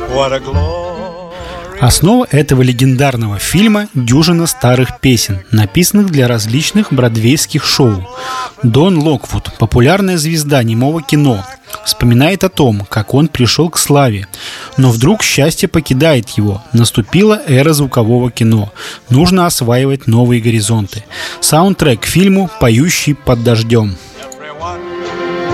Основа этого легендарного фильма – дюжина старых песен, написанных для различных бродвейских шоу. Дон Локвуд, популярная звезда немого кино, вспоминает о том, как он пришел к славе, но вдруг счастье покидает его. Наступила эра звукового кино. Нужно осваивать новые горизонты. Саундтрек к фильму «Поющий под дождем».